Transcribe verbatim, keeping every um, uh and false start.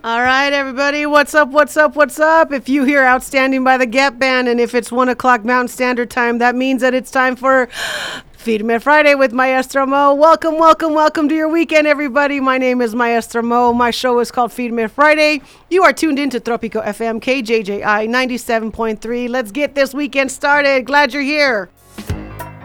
All right, everybody. What's up? What's up? What's up? If you hear Outstanding by the Gap Band, and if it's one o'clock Mountain Standard Time, that means that it's time for Feed Me Friday with Maestro Mo. Welcome, welcome, welcome to your weekend, everybody. My name is Maestro Mo. My show is called Feed Me Friday. You are tuned into Tropico F M, K J J I ninety-seven point three. Let's get this weekend started. Glad you're here.